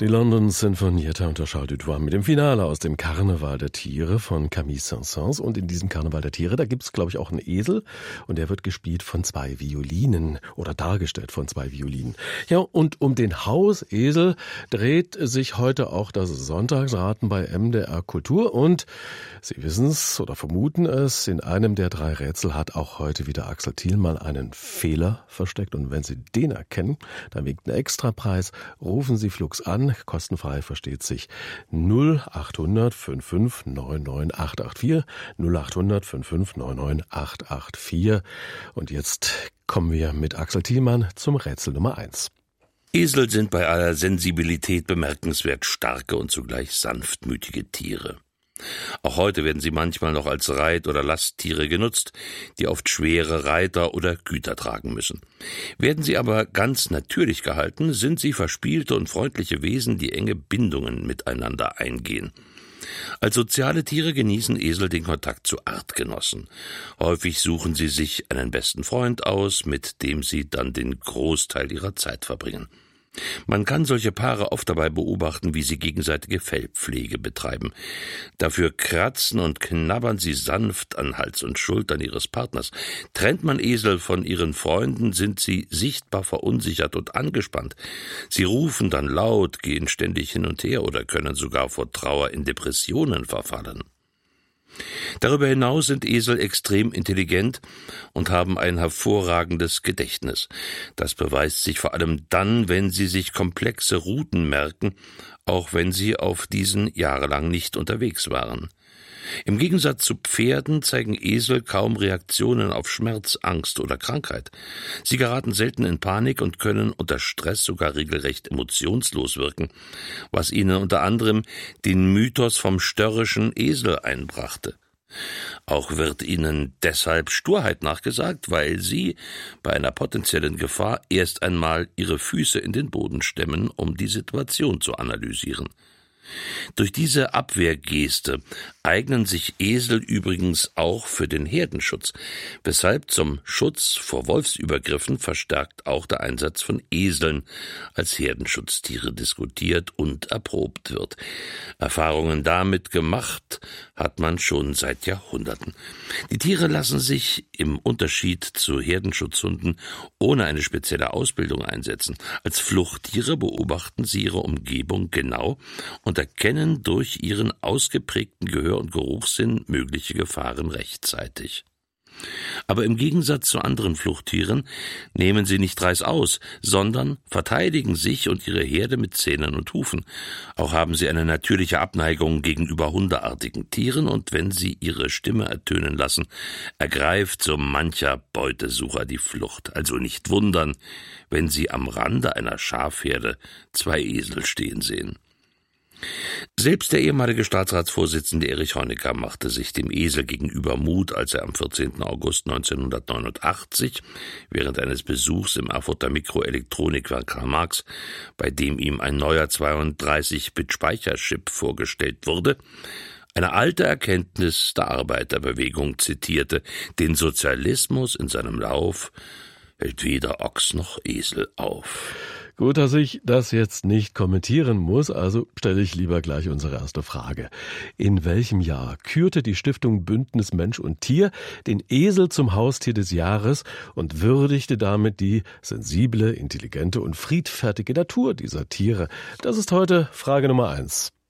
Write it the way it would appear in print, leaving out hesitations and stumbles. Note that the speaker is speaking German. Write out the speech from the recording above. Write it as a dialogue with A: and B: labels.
A: Die London Sinfonietta unter Charles Dutoit mit dem Finale aus dem Karneval der Tiere von Camille Saint-Saëns. Und in diesem Karneval der Tiere, da gibt es, glaube ich, auch einen Esel. Und der wird gespielt von 2 Violinen oder dargestellt von 2 Violinen. Ja, und um den Hausesel dreht sich heute auch das Sonntagsraten bei MDR Kultur. Und Sie wissen es oder vermuten es, in einem der 3 Rätsel hat auch heute wieder Axel Thielmann einen Fehler versteckt. Und wenn Sie den erkennen, dann winkt ein Extrapreis. Rufen Sie flugs an. Kostenfrei, versteht sich. 0800 55 99 884 0800 55 99 884. Und jetzt kommen wir mit Axel Thielmann zum Rätsel Nummer 1.
B: Esel sind bei aller Sensibilität bemerkenswert starke und zugleich sanftmütige Tiere. Auch heute werden sie manchmal noch als Reit- oder Lasttiere genutzt, die oft schwere Reiter oder Güter tragen müssen. Werden sie aber ganz natürlich gehalten, sind sie verspielte und freundliche Wesen, die enge Bindungen miteinander eingehen. Als soziale Tiere genießen Esel den Kontakt zu Artgenossen. Häufig suchen sie sich einen besten Freund aus, mit dem sie dann den Großteil ihrer Zeit verbringen. Man kann solche Paare oft dabei beobachten, wie sie gegenseitige Fellpflege betreiben. Dafür kratzen und knabbern sie sanft an Hals und Schultern ihres Partners. Trennt man Esel von ihren Freunden, sind sie sichtbar verunsichert und angespannt. Sie rufen dann laut, gehen ständig hin und her oder können sogar vor Trauer in Depressionen verfallen. Darüber hinaus sind Esel extrem intelligent und haben ein hervorragendes Gedächtnis. Das beweist sich vor allem dann, wenn sie sich komplexe Routen merken, auch wenn sie auf diesen jahrelang nicht unterwegs waren. Im Gegensatz zu Pferden zeigen Esel kaum Reaktionen auf Schmerz, Angst oder Krankheit. Sie geraten selten in Panik und können unter Stress sogar regelrecht emotionslos wirken, was ihnen unter anderem den Mythos vom störrischen Esel einbrachte. Auch wird ihnen deshalb Sturheit nachgesagt, weil sie bei einer potenziellen Gefahr erst einmal ihre Füße in den Boden stemmen, um die Situation zu analysieren. Durch diese Abwehrgeste eignen sich Esel übrigens auch für den Herdenschutz, weshalb zum Schutz vor Wolfsübergriffen verstärkt auch der Einsatz von Eseln als Herdenschutztiere diskutiert und erprobt wird. Erfahrungen damit gemacht hat man schon seit Jahrhunderten. Die Tiere lassen sich im Unterschied zu Herdenschutzhunden ohne eine spezielle Ausbildung einsetzen. Als Fluchttiere beobachten sie ihre Umgebung genau und erkennen durch ihren ausgeprägten Gehör- und Geruchssinn mögliche Gefahren rechtzeitig. Aber im Gegensatz zu anderen Fluchttieren nehmen sie nicht reißaus, sondern verteidigen sich und ihre Herde mit Zähnen und Hufen. Auch haben sie eine natürliche Abneigung gegenüber hundeartigen Tieren, und wenn sie ihre Stimme ertönen lassen, ergreift so mancher Beutesucher die Flucht. Also nicht wundern, wenn sie am Rande einer Schafherde 2 Esel stehen sehen. Selbst der ehemalige Staatsratsvorsitzende Erich Honecker machte sich dem Esel gegenüber Mut, als er am 14. August 1989 während eines Besuchs im Erfurter Mikroelektronikwerk Karl Marx, bei dem ihm ein neuer 32-Bit-Speicherchip vorgestellt wurde, eine alte Erkenntnis der Arbeiterbewegung zitierte: Den Sozialismus in seinem Lauf hält weder Ochs noch Esel auf.
A: Gut, dass ich das jetzt nicht kommentieren muss, also stelle ich lieber gleich unsere erste Frage. In welchem Jahr kürte die Stiftung Bündnis Mensch und Tier den Esel zum Haustier des Jahres und würdigte damit die sensible, intelligente und friedfertige Natur dieser Tiere? Das ist heute Frage Nummer 1.